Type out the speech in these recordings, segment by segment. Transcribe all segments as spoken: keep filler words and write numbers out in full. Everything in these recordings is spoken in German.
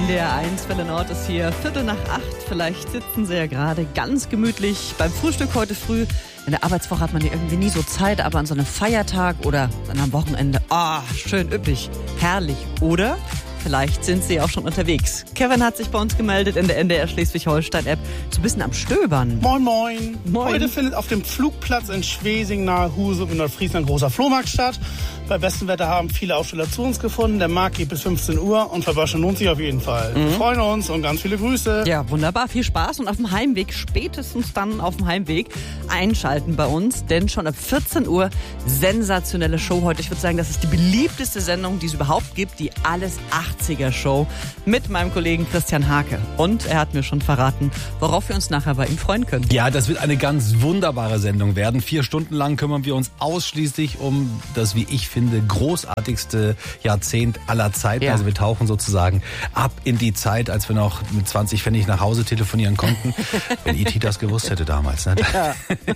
N D R eins Welle Nord ist hier, Viertel nach acht. Vielleicht sitzen Sie ja gerade ganz gemütlich beim Frühstück heute früh. In der Arbeitswoche hat man ja irgendwie nie so Zeit, aber an so einem Feiertag oder dann am Wochenende, ah, schön üppig, herrlich, oder? Vielleicht sind Sie auch schon unterwegs. Kevin hat sich bei uns gemeldet in der N D R Schleswig-Holstein-App. So ein bisschen am Stöbern. Moin, moin. Moin. Heute findet auf dem Flugplatz in Schwesing nahe Husum in Nordfriesland ein großer Flohmarkt statt. Bei bestem Wetter haben viele Aussteller zu uns gefunden. Der Markt geht bis fünfzehn Uhr und Verwaschen lohnt sich auf jeden Fall. Mhm. Wir freuen uns und ganz viele Grüße. Ja, wunderbar. Viel Spaß und auf dem Heimweg, spätestens dann auf dem Heimweg, einschalten bei uns. Denn schon ab vierzehn Uhr sensationelle Show heute. Ich würde sagen, das ist die beliebteste Sendung, die es überhaupt gibt. Die Alles achtziger Show mit meinem Kollegen Christian Hake. Und er hat mir schon verraten, worauf wir uns nachher bei ihm freuen können. Ja, das wird eine ganz wunderbare Sendung werden. Vier Stunden lang kümmern wir uns ausschließlich um das, wie ich finde, großartigste Jahrzehnt aller Zeiten. Ja. Also wir tauchen sozusagen ab in die Zeit, als wir noch mit zwanzig Pfennig nach Hause telefonieren konnten. Wenn E T das gewusst hätte damals. Ne? Ja.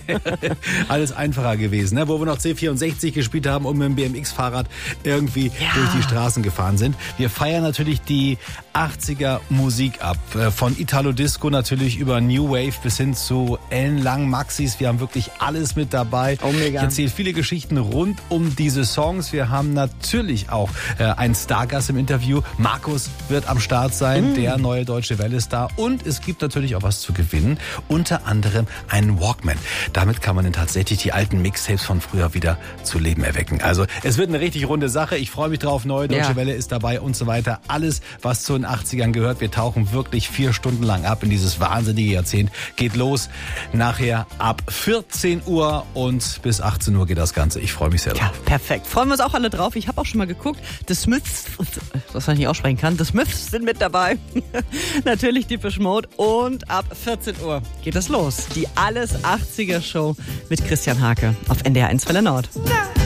Alles einfacher gewesen, ne? Wo wir noch C vierundsechzig gespielt haben und mit dem B M X-Fahrrad irgendwie ja. durch die Straßen gefahren sind. Wir feiern natürlich die achtziger Musik ab. Von Italo Disco natürlich über New Wave bis hin zu ellenlangen Maxis. Wir haben wirklich alles mit dabei. Oh, mega. Ich erzähle viele Geschichten rund um diese Songs. Wir haben natürlich auch äh, einen Stargast im Interview. Markus wird am Start sein, mm. der neue Deutsche Welle-Star. Und es gibt natürlich auch was zu gewinnen. Unter anderem einen Walkman. Damit kann man dann tatsächlich die alten Mixtapes von früher wieder zu Leben erwecken. Also es wird eine richtig runde Sache. Ich freue mich drauf. Neue Deutsche ja. Welle ist dabei und so weiter. Alles, was zu den achtzigern gehört. Wir tauchen wirklich vier Stunden lang ab in dieses wahnsinnige Jahrzehnt. Geht los nachher ab vierzehn Uhr und bis achtzehn Uhr geht das Ganze. Ich freue mich sehr drauf. Ja, perfekt. Freuen wir uns auch alle drauf. Ich habe auch schon mal geguckt. The Smiths, was ich nicht aussprechen kann, The Smiths sind mit dabei. Natürlich Depeche Mode. Und ab vierzehn Uhr geht es los. Die Alles achtziger Show mit Christian Hake auf N D R eins Welle Nord. Ja.